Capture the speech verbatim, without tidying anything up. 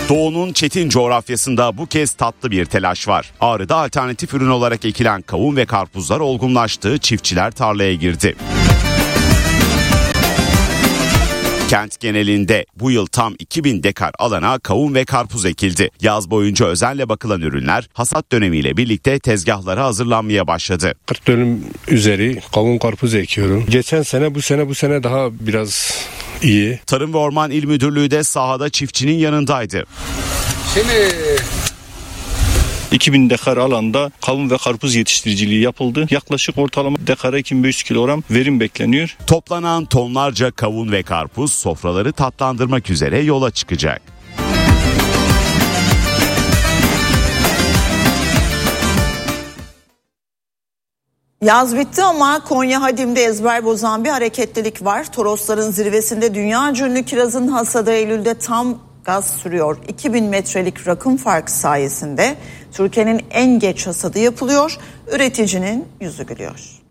Doğu'nun çetin coğrafyasında bu kez tatlı bir telaş var. Ağrı'da alternatif ürün olarak ekilen kavun ve karpuzlar olgunlaştı, çiftçiler tarlaya girdi. Kent genelinde bu yıl tam iki bin dekar alana kavun ve karpuz ekildi. Yaz boyunca özenle bakılan ürünler hasat dönemiyle birlikte tezgahlara hazırlanmaya başladı. kırk dönüm üzeri kavun karpuz ekiyorum. Geçen sene bu sene bu sene daha biraz iyi. Tarım ve Orman İl Müdürlüğü de sahada çiftçinin yanındaydı. Şimdi iki bin dekar alanda kavun ve karpuz yetiştiriciliği yapıldı. Yaklaşık ortalama dekara iki bin beş yüz kilogram verim bekleniyor. Toplanan tonlarca kavun ve karpuz sofraları tatlandırmak üzere yola çıkacak. Yaz bitti ama Konya Hadim'de ezber bozan bir hareketlilik var. Torosların zirvesinde dünya ünlü kirazın hasadı Eylül'de tam gaz sürüyor. iki bin metrelik rakım farkı sayesinde Türkiye'nin en geç hasadı yapılıyor. Üreticinin yüzü gülüyor.